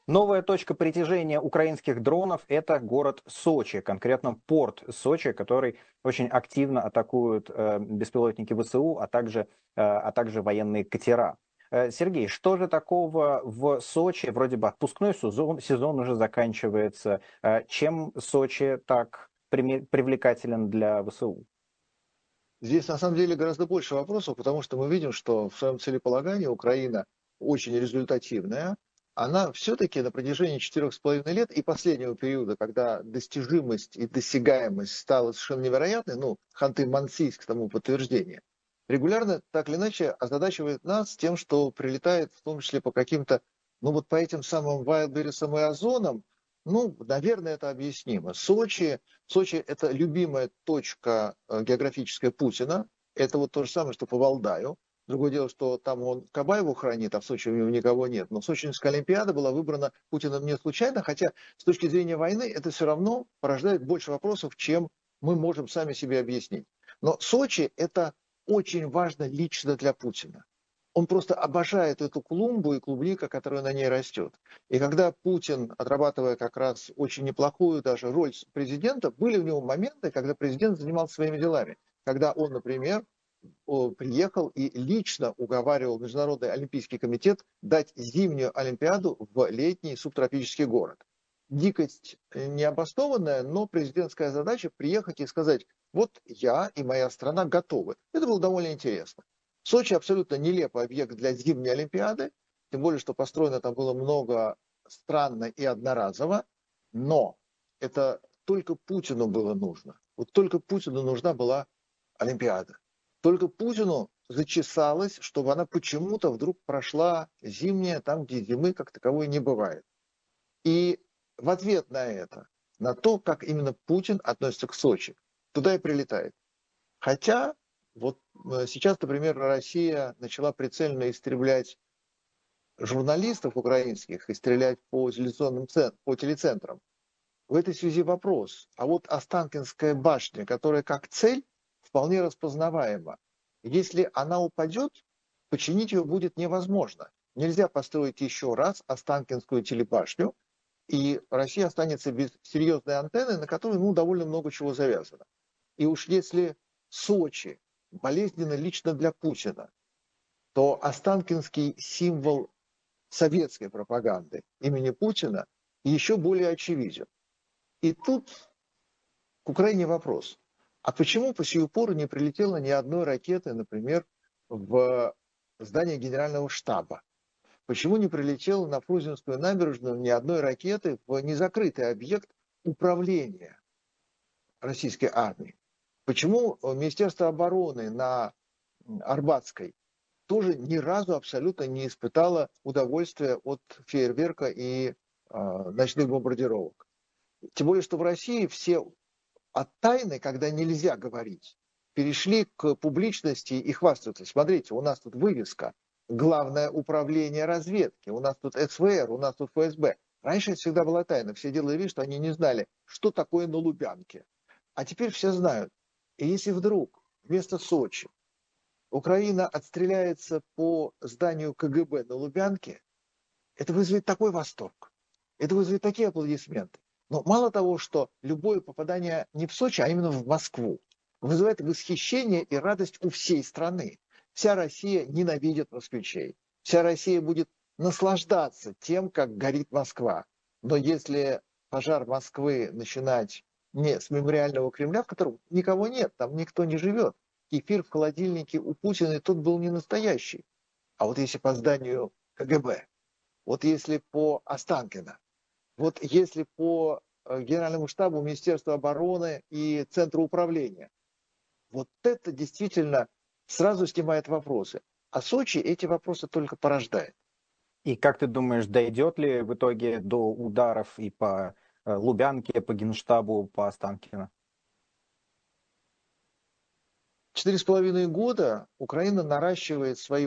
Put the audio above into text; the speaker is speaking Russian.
Новая точка притяжения украинских дронов — это город Сочи, конкретно порт Сочи, который очень активно атакуют беспилотники ВСУ, а также военные катера. Сергей, что же такого в Сочи? Вроде бы отпускной сезон уже заканчивается. Чем Сочи так привлекателен для ВСУ? Здесь на самом деле гораздо больше вопросов, потому что мы видим, что в своем целеполагании Украина очень результативная. Она все-таки на протяжении 4,5 лет и последнего периода, когда достижимость и досягаемость стала совершенно невероятной, ну, Ханты-Мансийск тому подтверждение, регулярно так или иначе озадачивает нас тем, что прилетает в том числе по каким-то, ну вот по этим самым Вайлдберрисам и Озонам, ну, наверное, это объяснимо. Сочи – это любимая точка географическая Путина. Это вот то же самое, что по Валдаю. Другое дело, что там он Кабаеву хранит, а в Сочи у него никого нет. Но Сочинская Олимпиада была выбрана Путиным не случайно, хотя с точки зрения войны это все равно порождает больше вопросов, чем мы можем сами себе объяснить. Но Сочи – это очень важно лично для Путина. Он просто обожает эту клумбу и клубника, которая на ней растет. И когда Путин, отрабатывая как раз очень неплохую даже роль президента, были у него моменты, когда президент занимался своими делами. Когда он, например, приехал и лично уговаривал Международный олимпийский комитет дать зимнюю Олимпиаду в летний субтропический город. Дикость необоснованная, но президентская задача приехать и сказать, вот я и моя страна готовы. Это было довольно интересно. Сочи абсолютно нелепый объект для зимней Олимпиады, тем более, что построено там было много странно и одноразово, но это только Путину было нужно. Вот только Путину нужна была Олимпиада. Только Путину зачесалось, чтобы она почему-то вдруг прошла зимняя, там, где зимы как таковой не бывает. И в ответ на это, на то, как именно Путин относится к Сочи, туда и прилетает. Хотя вот сейчас, например, Россия начала прицельно истреблять журналистов украинских и стрелять по телецентрам. В этой связи вопрос. А вот Останкинская башня, которая как цель вполне распознаваема, если она упадет, починить ее будет невозможно. Нельзя построить еще раз Останкинскую телебашню, и Россия останется без серьезной антенны, на которой довольно много чего завязано. И уж если Сочи болезненно лично для Путина, то Останкинский символ советской пропаганды имени Путина еще более очевиден. И тут к Украине вопрос. А почему по сию пору не прилетело ни одной ракеты, например, в здание Генерального штаба? Почему не прилетело на Фрунзенскую набережную ни одной ракеты в незакрытый объект управления российской армией? Почему Министерство обороны на Арбатской тоже ни разу абсолютно не испытало удовольствия от фейерверка и ночных бомбардировок? Тем более, что в России все от тайны, когда нельзя говорить, перешли к публичности и хвастаются. Смотрите, у нас тут вывеска «Главное управление разведки», у нас тут СВР, у нас тут ФСБ. Раньше это всегда была тайна, все делали вид, что они не знали, что такое на Лубянке. А теперь все знают. И если вдруг вместо Сочи Украина отстреляется по зданию КГБ на Лубянке, это вызовет такой восторг, это вызовет такие аплодисменты. Но мало того, что любое попадание не в Сочи, а именно в Москву, вызывает восхищение и радость у всей страны. Вся Россия ненавидит москвичей. Вся Россия будет наслаждаться тем, как горит Москва. Но если пожар Москвы начинать не с мемориального Кремля, в котором никого нет, там никто не живет, кефир в холодильнике у Путина и тот был не настоящий. А вот если по зданию КГБ, вот если по Останкино, вот если по Генеральному штабу, Министерству обороны и Центру управления, вот это действительно сразу снимает вопросы. А Сочи эти вопросы только порождает. И как ты думаешь, дойдет ли в итоге до ударов и по Лубянке, по Генштабу, по Останкино? 4,5 года Украина наращивает свои